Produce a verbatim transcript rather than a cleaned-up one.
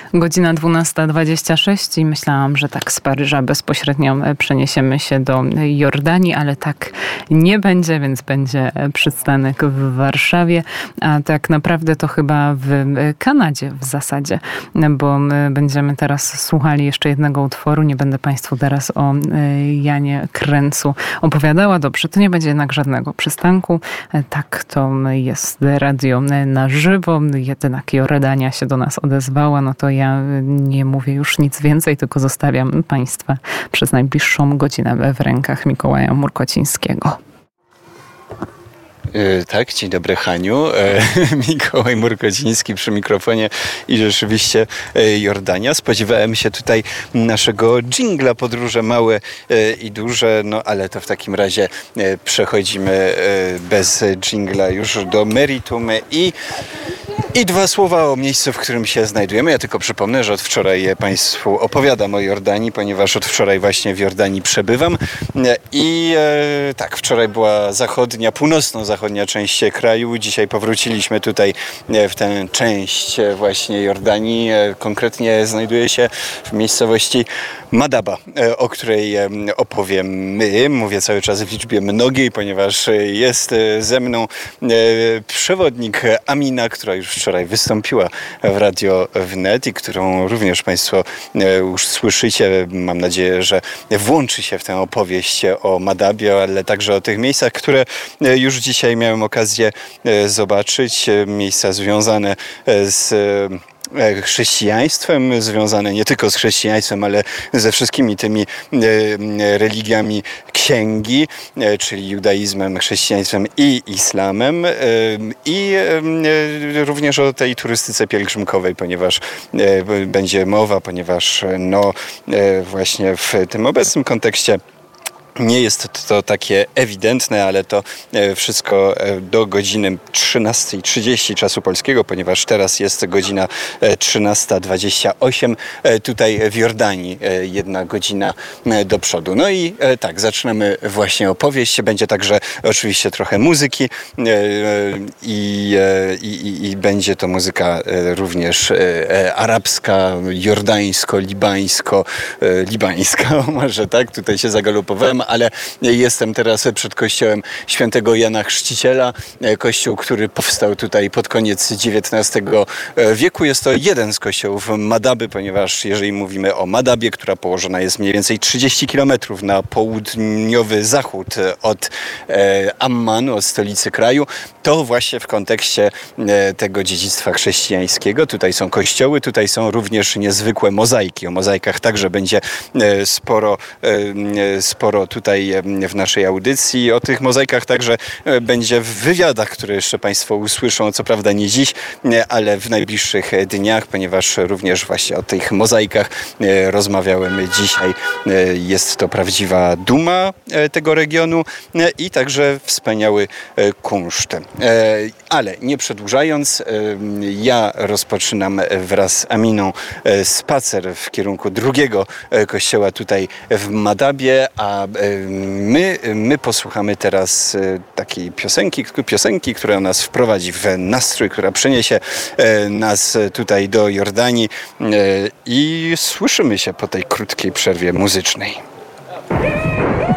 Godzina dwunasta dwadzieścia sześć i myślałam, że tak z Paryża bezpośrednio przeniesiemy się do Jordanii, ale tak nie będzie, więc będzie przystanek w Warszawie, a tak naprawdę to chyba w Kanadzie w zasadzie, bo będziemy teraz słuchali jeszcze jednego utworu. Nie będę Państwu teraz o Janie Kręcu opowiadała. Dobrze, to nie będzie jednak żadnego przystanku. Tak to jest radio na żywo, jednak Jordania się do nas odezwała, no to ja nie mówię już nic więcej, tylko zostawiam Państwa przez najbliższą godzinę w rękach Mikołaja Murkocińskiego. Yy, tak, dzień dobry Haniu. Yy, Mikołaj Murkociński przy mikrofonie i rzeczywiście yy, Jordania. Spodziewałem się tutaj naszego dżingla, podróże małe yy, i duże, no ale to w takim razie yy, przechodzimy yy, bez dżingla już do meritum i I dwa słowa o miejscu, w którym się znajdujemy. Ja tylko przypomnę, że od wczoraj Państwu opowiadam o Jordanii, ponieważ od wczoraj właśnie w Jordanii przebywam. I e, tak, wczoraj była zachodnia, północno-zachodnia część kraju. Dzisiaj powróciliśmy tutaj w tę część właśnie Jordanii. Konkretnie znajduję się w miejscowości Madaba, o której opowiem my. Mówię cały czas w liczbie mnogiej, ponieważ jest ze mną przewodnik Amina, która już wczoraj wystąpiła w Radio Wnet i którą również Państwo już słyszycie. Mam nadzieję, że włączy się w tę opowieść o Madabie, ale także o tych miejscach, które już dzisiaj miałem okazję zobaczyć. Miejsca związane z chrześcijaństwem, związane nie tylko z chrześcijaństwem, ale ze wszystkimi tymi religiami księgi, czyli judaizmem, chrześcijaństwem i islamem, i również o tej turystyce pielgrzymkowej, ponieważ będzie mowa, ponieważ no właśnie w tym obecnym kontekście nie jest to takie ewidentne, ale to wszystko do godziny trzynastej trzydzieści czasu polskiego, ponieważ teraz jest godzina trzynasta dwadzieścia osiem. Tutaj w Jordanii jedna godzina do przodu. No i tak, zaczynamy właśnie opowieść. Będzie także oczywiście trochę muzyki i, i, i będzie to muzyka również arabska, jordańsko-libańsko, libańska, może tak, tutaj się zagalopowałem, ale jestem teraz przed kościołem świętego Jana Chrzciciela. Kościół, który powstał tutaj pod koniec dziewiętnastego wieku. Jest to jeden z kościołów Madaby, ponieważ jeżeli mówimy o Madabie, która położona jest mniej więcej trzydzieści kilometrów na południowy zachód od Ammanu, od stolicy kraju, to właśnie w kontekście tego dziedzictwa chrześcijańskiego. Tutaj są kościoły, tutaj są również niezwykłe mozaiki. O mozaikach także będzie sporo, sporo tutaj w naszej audycji. O tych mozaikach także będzie w wywiadach, które jeszcze Państwo usłyszą, co prawda nie dziś, ale w najbliższych dniach, ponieważ również właśnie o tych mozaikach rozmawiałem dzisiaj. Jest to prawdziwa duma tego regionu i także wspaniały kunszt. Ale nie przedłużając, ja rozpoczynam wraz z Aminą spacer w kierunku drugiego kościoła tutaj w Madabie, a my, my posłuchamy teraz takiej piosenki, piosenki, która nas wprowadzi w nastrój, która przeniesie nas tutaj do Jordanii i słyszymy się po tej krótkiej przerwie muzycznej.